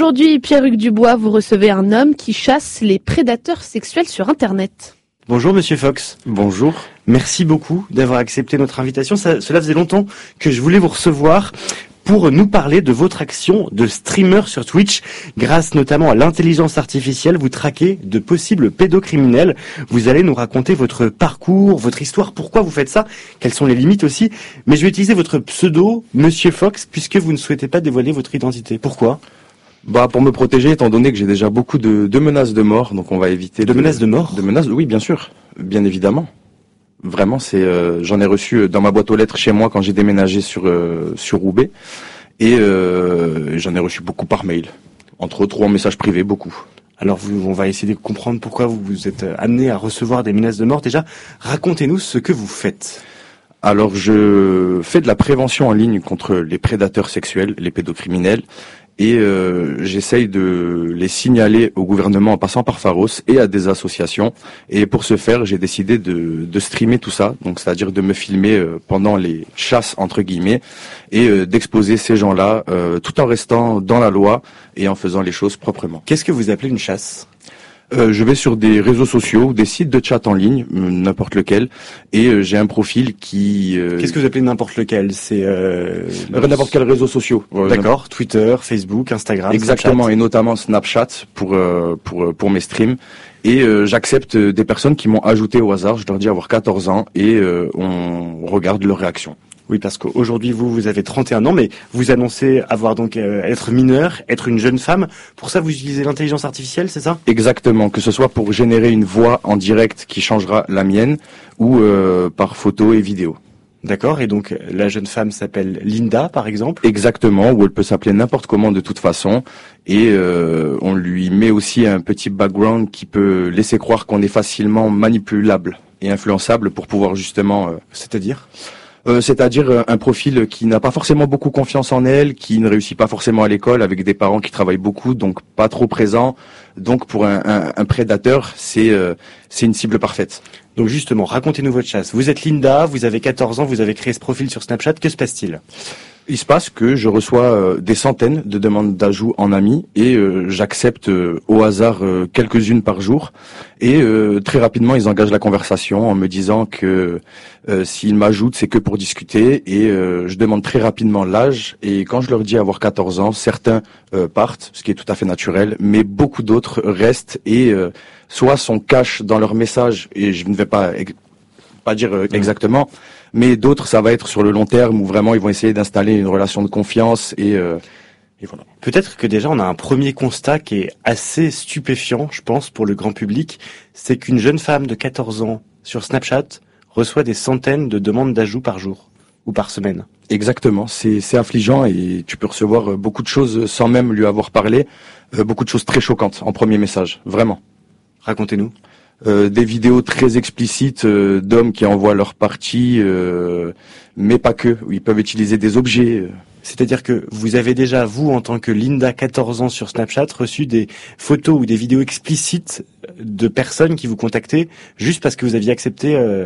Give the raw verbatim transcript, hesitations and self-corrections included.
Aujourd'hui, Pierre-Hugues Dubois, vous recevez un homme qui chasse les prédateurs sexuels sur Internet. Bonjour Monsieur Fox. Bonjour. Merci beaucoup d'avoir accepté notre invitation. Ça, cela faisait longtemps que je voulais vous recevoir pour nous parler de votre action de streamer sur Twitch. Grâce notamment à l'intelligence artificielle, vous traquez de possibles pédocriminels. Vous allez nous raconter votre parcours, votre histoire, pourquoi vous faites ça, quelles sont les limites aussi. Mais je vais utiliser votre pseudo, Monsieur Fox, puisque vous ne souhaitez pas dévoiler votre identité. Pourquoi ? Bah pour me protéger, étant donné que j'ai déjà beaucoup de, de menaces de mort, donc on va éviter de, de menaces de mort. De menaces, oui, bien sûr, bien évidemment. Vraiment, c'est, euh, j'en ai reçu dans ma boîte aux lettres chez moi quand j'ai déménagé sur euh, sur Roubaix, et euh, j'en ai reçu beaucoup par mail, entre autres ou en message privé, beaucoup. Alors vous, on va essayer de comprendre pourquoi vous vous êtes amené à recevoir des menaces de mort. Déjà, racontez-nous ce que vous faites. Alors je fais de la prévention en ligne contre les prédateurs sexuels, les pédocriminels. Et euh, j'essaye de les signaler au gouvernement en passant par Pharos et à des associations. Et pour ce faire, j'ai décidé de, de streamer tout ça, donc c'est-à-dire de me filmer euh, pendant les chasses entre guillemets et euh, d'exposer ces gens-là euh, tout en restant dans la loi et en faisant les choses proprement. Qu'est-ce que vous appelez une chasse ? Euh, je vais sur des réseaux sociaux, des sites de chat en ligne, n'importe lequel, et euh, j'ai un profil qui... Euh... Qu'est-ce que vous appelez n'importe lequel ? C'est euh... n'importe quel réseau social. Euh, D'accord, Twitter, Facebook, Instagram, exactement, Snapchat. Et notamment Snapchat pour euh, pour pour mes streams. Et euh, j'accepte des personnes qui m'ont ajouté au hasard. Je leur dis avoir quatorze ans et euh, on regarde leur réaction. Oui, parce qu'aujourd'hui, vous, vous avez trente et un ans, mais vous annoncez avoir donc euh, être mineur, être une jeune femme. Pour ça, vous utilisez l'intelligence artificielle, c'est ça ? Exactement, que ce soit pour générer une voix en direct qui changera la mienne ou euh, par photo et vidéo. D'accord, et donc la jeune femme s'appelle Linda, par exemple ? Exactement, ou elle peut s'appeler n'importe comment de toute façon. Et euh, on lui met aussi un petit background qui peut laisser croire qu'on est facilement manipulable et influençable pour pouvoir justement... Euh, C'est-à-dire ? Euh, c'est-à-dire un profil qui n'a pas forcément beaucoup confiance en elle, qui ne réussit pas forcément à l'école, avec des parents qui travaillent beaucoup, donc pas trop présents. Donc pour un, un, un prédateur, c'est euh, c'est une cible parfaite. Donc justement, racontez-nous votre chasse. Vous êtes Linda, vous avez quatorze ans, vous avez créé ce profil sur Snapchat. Que se passe-t-il ? Il se passe que je reçois euh, des centaines de demandes d'ajout en amis et euh, j'accepte euh, au hasard euh, quelques-unes par jour. Et euh, très rapidement, ils engagent la conversation en me disant que euh, s'ils m'ajoutent, c'est que pour discuter. Et euh, je demande très rapidement l'âge. Et quand je leur dis avoir quatorze ans, certains euh, partent, ce qui est tout à fait naturel, mais beaucoup d'autres restent et euh, soit sont cash dans leur message, et je ne vais pas pas dire euh, exactement, mais d'autres, ça va être sur le long terme où vraiment ils vont essayer d'installer une relation de confiance et, euh, et voilà. Peut-être que déjà on a un premier constat qui est assez stupéfiant, je pense, pour le grand public, c'est qu'une jeune femme de quatorze ans sur Snapchat reçoit des centaines de demandes d'ajout par jour ou par semaine. Exactement, c'est c'est affligeant et tu peux recevoir beaucoup de choses sans même lui avoir parlé, euh, beaucoup de choses très choquantes en premier message, vraiment. Racontez-nous. Euh, des vidéos très explicites euh, d'hommes qui envoient leur partie, euh, mais pas que, où ils peuvent utiliser des objets. Euh. C'est-à-dire que vous avez déjà, vous, en tant que Linda, quatorze ans sur Snapchat, reçu des photos ou des vidéos explicites de personnes qui vous contactaient juste parce que vous aviez accepté euh,